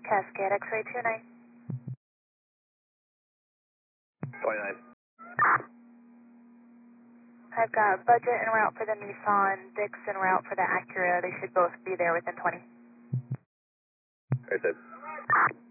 Cascade X-ray 29. 29. I've got budget en route for the Nissan, Dix en route for the Acura. They should both be there within 20. Right there.